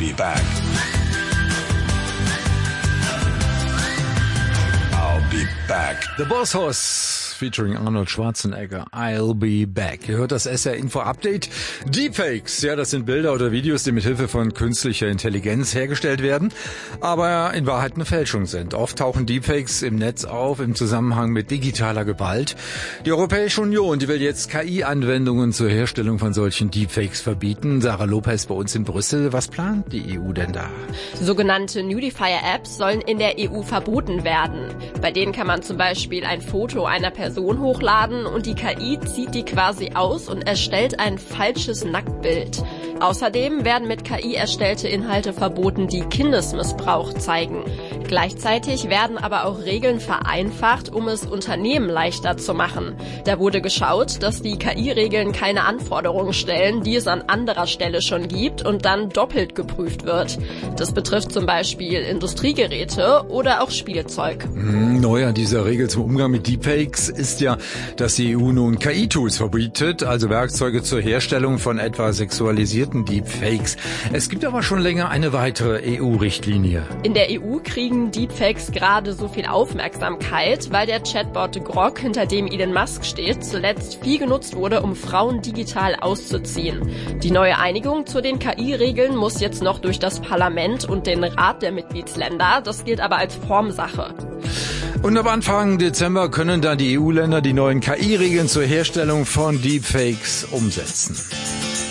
be back. I'll be back. The Boss Hoss featuring Arnold Schwarzenegger. I'll be back. Ihr hört das SR Info Update. Deepfakes, ja, das sind Bilder oder Videos, die mit Hilfe von künstlicher Intelligenz hergestellt werden, aber in Wahrheit eine Fälschung sind. Oft tauchen Deepfakes im Netz auf im Zusammenhang mit digitaler Gewalt. Die Europäische Union, die will jetzt KI-Anwendungen zur Herstellung von solchen Deepfakes verbieten. Sarah Lopez bei uns in Brüssel. Was plant die EU denn da? Sogenannte Nudifier-Apps sollen in der EU verboten werden. Bei denen kann man zum Beispiel ein Foto einer Person hochladen und die KI zieht die quasi aus und erstellt ein falsches Nacktbild. Außerdem werden mit KI erstellte Inhalte verboten, die Kindesmissbrauch zeigen. Gleichzeitig werden aber auch Regeln vereinfacht, um es Unternehmen leichter zu machen. Da wurde geschaut, dass die KI-Regeln keine Anforderungen stellen, die es an anderer Stelle schon gibt und dann doppelt geprüft wird. Das betrifft zum Beispiel Industriegeräte oder auch Spielzeug. Neu an dieser Regel zum Umgang mit Deepfakes ist ja, dass die EU nun KI-Tools verbietet, also Werkzeuge zur Herstellung von etwa sexualisierten Deepfakes. Es gibt aber schon länger eine weitere EU-Richtlinie. In der EU kriegen Deepfakes gerade so viel Aufmerksamkeit, weil der Chatbot Grok, hinter dem Elon Musk steht, zuletzt viel genutzt wurde, um Frauen digital auszuziehen. Die neue Einigung zu den KI-Regeln muss jetzt noch durch das Parlament und den Rat der Mitgliedsländer. Das gilt aber als Formsache. Und ab Anfang Dezember können dann die EU-Länder die neuen KI-Regeln zur Herstellung von Deepfakes umsetzen.